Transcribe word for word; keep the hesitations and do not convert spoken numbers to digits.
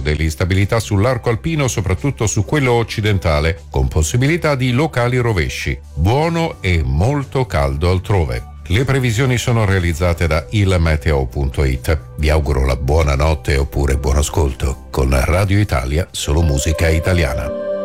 dell'instabilità sull'arco alpino, soprattutto su quello occidentale, con possibilità di locali rovesci. Buono e molto caldo altrove. Le previsioni sono realizzate da il meteo punto it. Vi auguro la buona notte oppure buon ascolto con Radio Italia, solo musica italiana.